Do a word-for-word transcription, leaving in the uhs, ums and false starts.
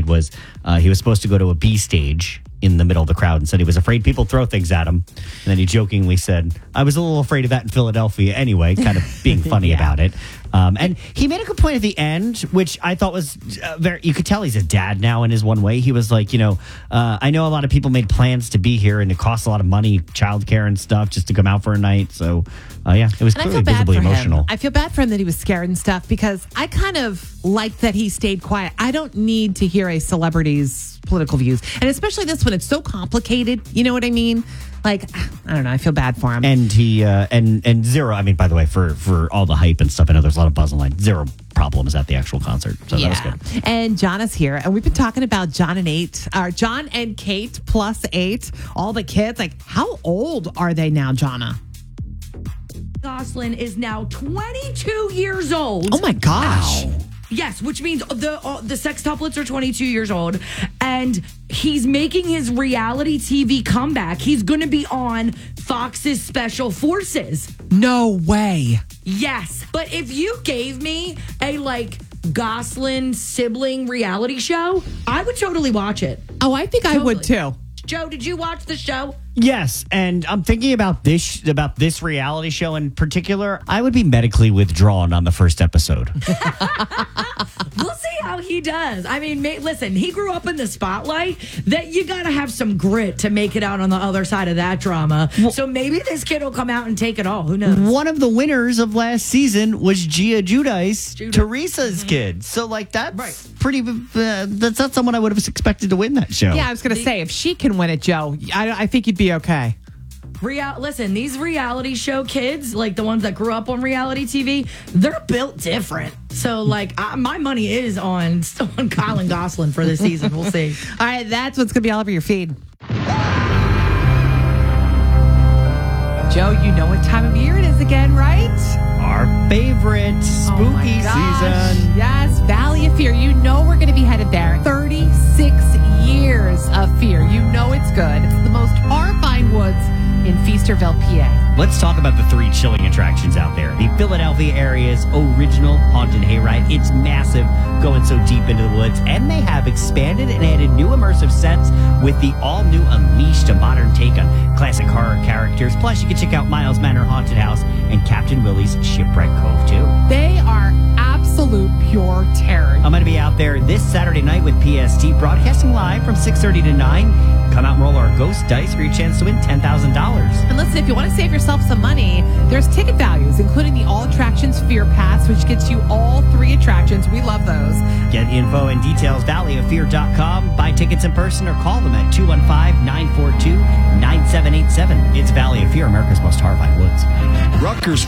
made was uh, he was supposed to go to a B stage in the middle of the crowd and said he was afraid people throw things at him. And then he jokingly said, I was a little afraid of that in Philadelphia anyway, kind of being funny yeah. about it. Um, and he made a good point at the end, which I thought was uh, very, you could tell he's a dad now in his one way. He was like, you know, uh, I know a lot of people made plans to be here and it costs a lot of money, childcare and stuff just to come out for a night. So, uh, yeah, it was and clearly visibly emotional. Him. I feel bad for him that he was scared and stuff because I kind of like that he stayed quiet. I don't need to hear a celebrity's political views. And especially this one, it's so complicated. You know what I mean? Like, I don't know. I feel bad for him. And he, uh, and, and zero, I mean, by the way, for, for all the hype and stuff, I know there's a lot of buzz online. Zero problems at the actual concert. So yeah. that was good. And John is here. And we've been talking about John and eight, or John and Kate plus eight, all the kids. Like, how old are they now, Jonna? Gosselin is now twenty-two years old. Oh, my gosh. Wow. Yes, which means the uh, the sextuplets are twenty-two years old, and he's making his reality T V comeback. He's going to be on Fox's Special Forces. No way. Yes, but if you gave me a like Gosselin sibling reality show, I would totally watch it. Oh, I think totally. I would too. Joe, did you watch the show? Yes, and I'm thinking about this about this reality show in particular. I would be medically withdrawn on the first episode. We'll see how he does. I mean, ma- listen, he grew up in the spotlight. That you got to have some grit to make it out on the other side of that drama. Well, so maybe this kid will come out and take it all. Who knows? One of the winners of last season was Gia Giudice, Judah. Teresa's mm-hmm. kid. So, like, that's right. pretty. Uh, that's not someone I would have expected to win that show. Yeah, I was going to say, if she can win it, Joe, I, I think you'd be okay. Real, listen, these reality show kids, like the ones that grew up on reality T V, they're built different. So, like, I, my money is on, on Colin Gosselin for this season. We'll see. All right, that's what's going to be all over your feed. Joe, you know what time of year it is again, right? Our favorite spooky oh season. Yes, Valley of Fear. You know we're going to be headed there. thirty-six years of fear. You know it's good. It's the most horrifying woods in Feasterville, P A. Let's talk about the three chilling attractions out there. The Philadelphia area's original haunted hayride. It's massive, going so deep into the woods. And they have expanded and added new immersive sets with the all-new Unleashed, a modern take on classic horror characters. Plus, you can check out Miles Manor Haunted House and Captain Willie's Shipwreck Cove, too. They are absolute pure terror. I'm going to be out there this Saturday night with P S T, broadcasting live from six thirty to nine. Come out and roll our ghost dice for your chance to win ten thousand dollars. And listen, if you want to save yourself some money, there's ticket values, including the All Attractions Fear Pass, which gets you all three attractions. We love those. Get info and details, valley of fear dot com. Buy tickets in person or call them at two one five, nine four two, nine seven eight seven. It's Valley of Fear, America's most horrifying woods. Rutgers